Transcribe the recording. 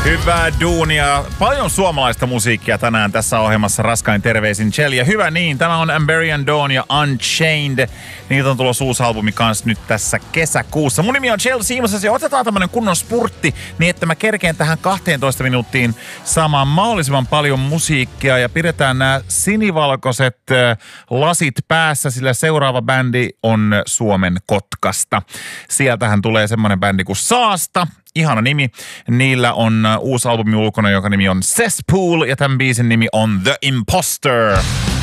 Hyvää duunia. Paljon suomalaista musiikkia tänään tässä ohjelmassa. Raskain terveisin Chell. Ja hyvä niin, tämä on Amberian Dawn ja Unchained. Niitä on tulossa uusi albumi kanssa nyt tässä kesäkuussa. Mun nimi on Chell Siimosas ja otetaan tämmönen kunnon spurtti niin, että mä kerkeen tähän 12 minuuttiin saamaan mahdollisimman paljon musiikkia ja pidetään nämä sinivalkoiset lasit päässä, sillä seuraava bändi on Suomen Kotkasta. Sieltähän tulee semmonen bändi kuin Saasta. Ihana nimi. Niillä on uusi albumi ulkona, joka nimi on Cesspool ja tämän biisin nimi on The Imposter.